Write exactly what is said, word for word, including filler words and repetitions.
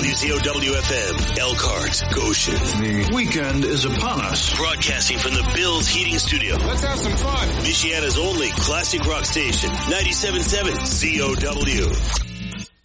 W Z O W F M, Elkhart, Goshen. The weekend is upon us. Broadcasting from the Bills Heating Studio. Let's have some fun. Michiana's only classic rock station, ninety-seven point seven Z O W.